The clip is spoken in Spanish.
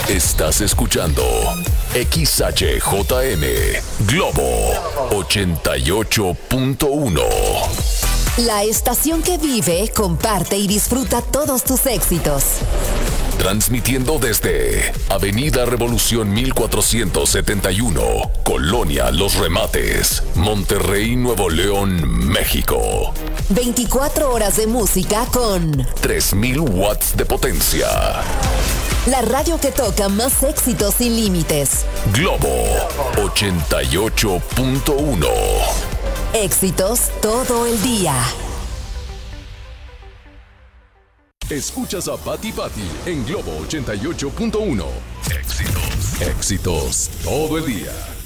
Estás escuchando XHJM Globo 88.1. La estación que vive, comparte y disfruta todos tus éxitos. Transmitiendo desde Avenida Revolución 1471, Colonia Los Remates, Monterrey, Nuevo León, México. 24 horas de música con 3000 watts de potencia. La radio que toca más éxitos sin límites. Globo 88.1. Éxitos todo el día. Escuchas a Pati Pati en Globo 88.1. Éxitos todo el día.